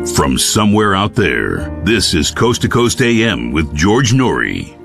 From somewhere out there, this is Coast to Coast AM with George Norrie.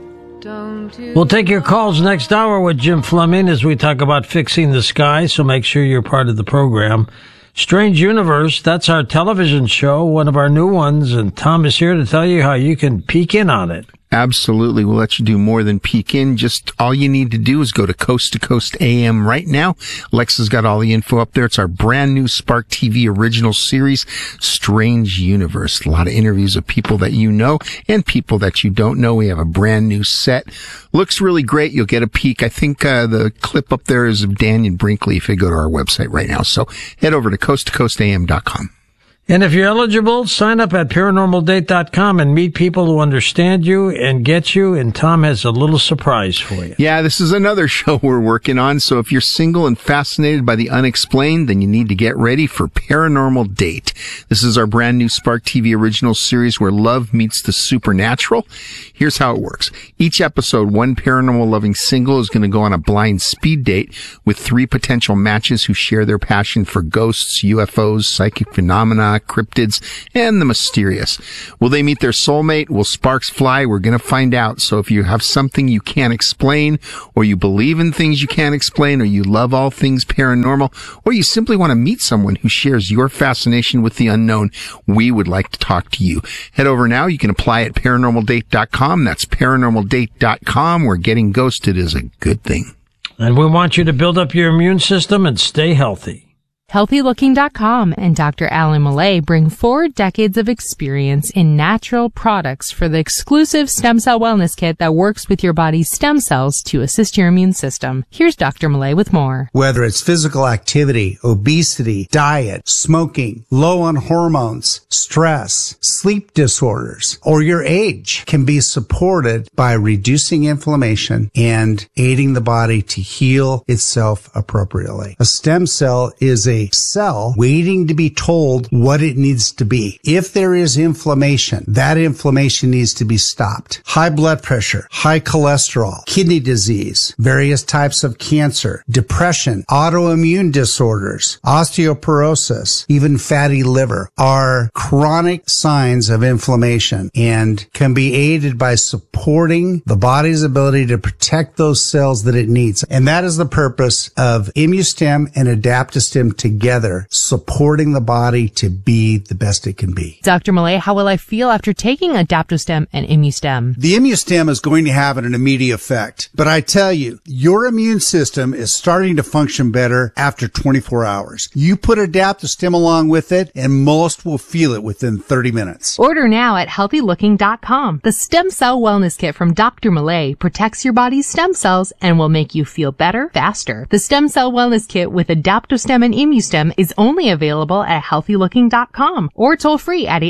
We'll take your calls next hour with Jim Fleming as we talk about fixing the sky, so make sure you're part of the program. Strange Universe, that's our television show, one of our new ones, and Tom is here to tell you how you can peek in on it. Absolutely. We'll let you do more than peek in. Just all you need to do is go to Coast AM right now. Alexa's got all the info up there. It's our brand new Spark TV original series, Strange Universe. A lot of interviews of people that you know and people that you don't know. We have a brand new set. Looks really great. You'll get a peek. I think the clip up there is of Daniel Brinkley if you go to our website right now. So head over to coasttocoastam.com. And if you're eligible, sign up at paranormaldate.com and meet people who understand you and get you. And Tom has a little surprise for you. Yeah, this is another show we're working on. So if you're single and fascinated by the unexplained, then you need to get ready for Paranormal Date. This is our brand new Spark TV original series where love meets the supernatural. Here's how it works. Each episode, one paranormal loving single is going to go on a blind speed date with 3 potential matches who share their passion for ghosts, UFOs, psychic phenomena, cryptids, and the mysterious. Will they meet their soulmate? Will sparks fly? We're going to find out. So if you have something you can't explain, or you believe in things you can't explain, or you love all things paranormal, or you simply want to meet someone who shares your fascination with the unknown, we would like to talk to you. Head over now. You can apply at paranormaldate.com. That's paranormaldate.com, where getting ghosted is a good thing. And we want you to build up your immune system and stay healthy. HealthyLooking.com and Dr. Alan Millay bring 4 decades of experience in natural products for the exclusive stem cell wellness kit that works with your body's stem cells to assist your immune system. Here's Dr. Millay with more. Whether it's physical activity, obesity, diet, smoking, low on hormones, stress, sleep disorders, or your age can be supported by reducing inflammation and aiding the body to heal itself appropriately. A stem cell is a cell waiting to be told what it needs to be. If there is inflammation, that inflammation needs to be stopped. High blood pressure, high cholesterol, kidney disease, various types of cancer, depression, autoimmune disorders, osteoporosis, even fatty liver are chronic signs of inflammation and can be aided by supporting the body's ability to protect those cells that it needs. And that is the purpose of ImmuStem and Adaptostem together, supporting the body to be the best it can be. Dr. Millay, how will I feel after taking Adaptostem and ImmuStem? The ImmuStem is going to have an immediate effect, but I tell you, your immune system is starting to function better after 24 hours. You put Adaptostem along with it, and most will feel it within 30 minutes. Order now at HealthyLooking.com. The Stem Cell Wellness Kit from Dr. Millay protects your body's stem cells and will make you feel better, faster. The Stem Cell Wellness Kit with Adaptostem and ImmuStem is only available at HealthyLooking.com or toll free at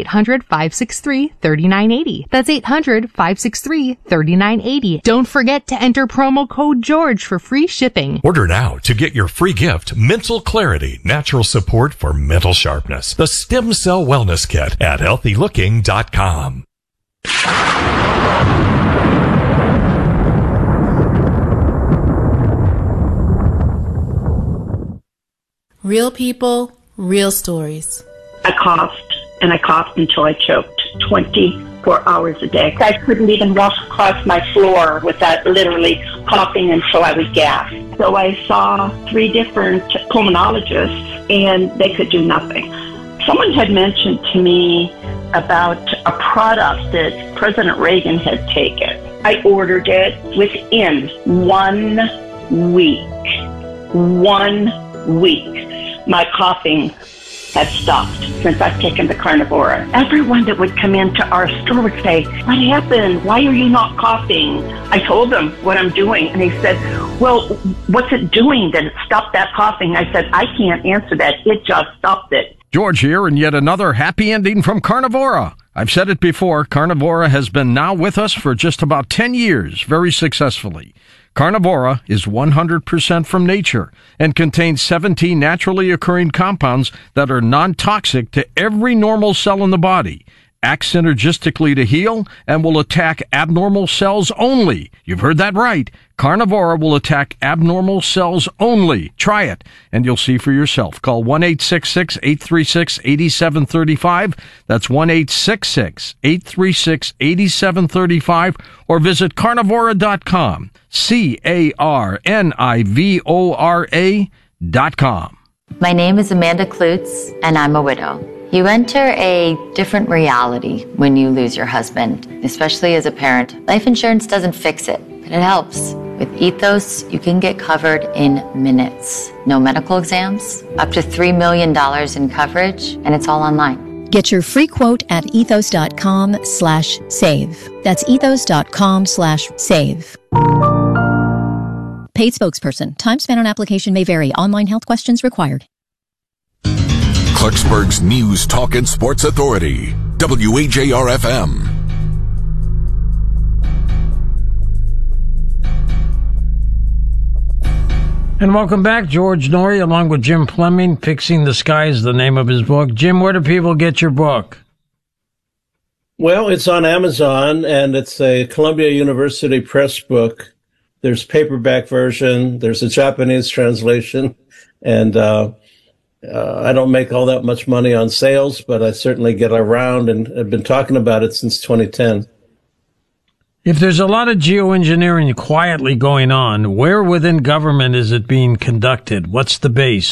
800-563-3980. That's 800-563-3980. Don't forget to enter promo code George for free shipping. Order now to get your free gift, Mental Clarity, Natural Support for Mental Sharpness. The Stem Cell Wellness Kit at HealthyLooking.com. Real people, real stories. I coughed, and I coughed until I choked 24 hours a day. I couldn't even walk across my floor without literally coughing until I was gasped. So I saw 3 different pulmonologists, and they could do nothing. Someone had mentioned to me about a product that President Reagan had taken. I ordered it within 1 week. 1 week. My coughing had stopped since I've taken the Carnivora. Everyone that would come into our store would say, "What happened? Why are you not coughing?" I told them what I'm doing, and they said, "Well, what's it doing that it stopped that coughing?" I said, "I can't answer that. It just stopped it." George here, and yet another happy ending from Carnivora. I've said it before, Carnivora has been now with us for just about 10 years, very successfully. Carnivora is 100% from nature and contains 17 naturally occurring compounds that are non-toxic to every normal cell in the body. act synergistically to heal, and will attack abnormal cells only. You've heard that right. Carnivora will attack abnormal cells only. Try it, and you'll see for yourself. Call 1-866-836-8735. That's 1-866-836-8735, or visit carnivora.com. CARNIVORA.com. My name is Amanda Klutz, and I'm a widow. You enter a different reality when you lose your husband, especially as a parent. Life insurance doesn't fix it, but it helps. With Ethos, you can get covered in minutes. No medical exams, up to $3 million in coverage, and it's all online. Get your free quote at ethos.com/save. That's ethos.com/save. Paid spokesperson. Time spent on application may vary. Online health questions required. Clarksburg's News, Talk, and Sports Authority. WAJR-FM. And welcome back. George Noory along with Jim Fleming. Fixing the Sky is the name of his book. Jim, where do people get your book? Well, it's on Amazon, and it's a Columbia University Press book. There's paperback version. There's a Japanese translation. And I don't make all that much money on sales, but I certainly get around, and I've been talking about it since 2010. If there's a lot of geoengineering quietly going on, where within government is it being conducted? What's the base?